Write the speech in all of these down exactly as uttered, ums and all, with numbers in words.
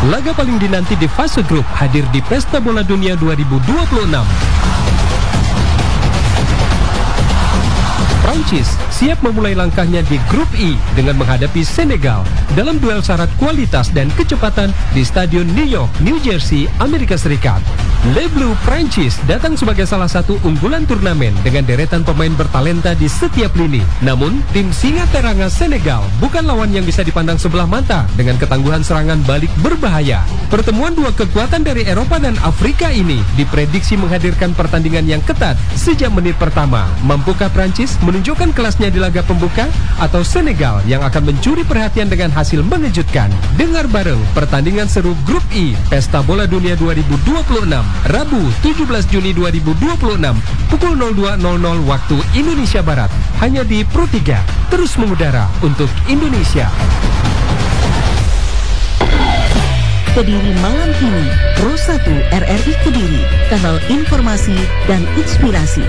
Laga paling dinanti di fase grup hadir di Pesta Bola Dunia dua ribu dua puluh enam. Prancis siap memulai langkahnya di grup I dengan menghadapi Senegal dalam duel syarat kualitas dan kecepatan di Stadion New York, New Jersey, Amerika Serikat. Le Bleu Prancis datang sebagai salah satu unggulan turnamen dengan deretan pemain bertalenta di setiap lini. Namun, tim Singa Teranga Senegal bukan lawan yang bisa dipandang sebelah mata dengan ketangguhan serangan balik berbahaya. Pertemuan dua kekuatan dari Eropa dan Afrika ini diprediksi menghadirkan pertandingan yang ketat sejak menit pertama. Mampukah Prancis menunjukkan kelasnya di laga pembuka atau Senegal yang akan mencuri perhatian dengan hasil mengejutkan? Dengar bareng pertandingan seru grup I Pesta Bola Dunia dua ribu dua puluh enam Rabu tujuh belas Juni dua ribu dua puluh enam pukul nol dua nol nol waktu Indonesia Barat hanya di Pro tiga, terus mengudara untuk Indonesia. Kediri malam ini Pro satu R R I Kediri, kanal informasi dan inspirasi.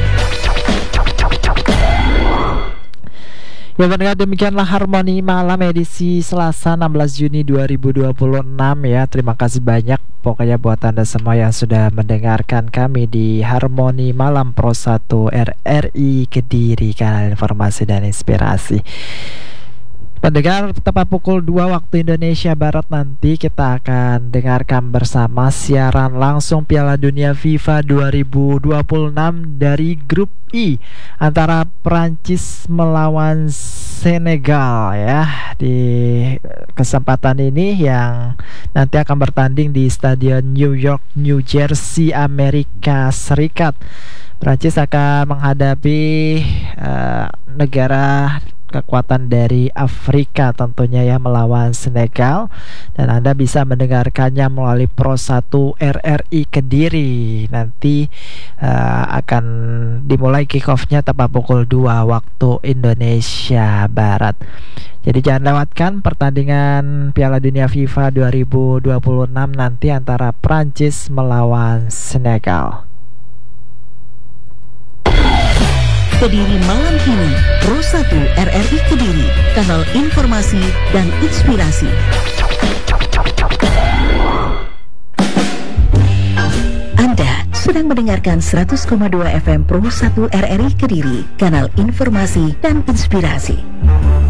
Ya pendengar, demikianlah Harmoni Malam edisi Selasa enam belas Juni dua ribu dua puluh enam ya. Terima kasih banyak pokoknya buat Anda semua yang sudah mendengarkan kami di Harmoni Malam Pro satu R R I Kediri, kanal informasi dan inspirasi. Pendengar, tepat pukul dua waktu Indonesia Barat nanti kita akan dengarkan bersama siaran langsung Piala Dunia FIFA dua ribu dua puluh enam dari grup I antara Prancis melawan Senegal ya. Di kesempatan ini yang nanti akan bertanding di Stadion New York, New Jersey, Amerika Serikat. Prancis akan menghadapi uh, negara kekuatan dari Afrika tentunya ya, melawan Senegal, dan Anda bisa mendengarkannya melalui Pro satu R R I Kediri. Nanti uh, akan dimulai kick off-nya tepat pukul dua waktu Indonesia Barat. Jadi jangan lewatkan pertandingan Piala Dunia FIFA dua ribu dua puluh enam nanti antara Prancis melawan Senegal. Kediri malam ini Pro satu R R I Kediri, kanal informasi dan inspirasi. Anda sedang mendengarkan seratus koma dua F M Pro satu R R I Kediri, kanal informasi dan inspirasi.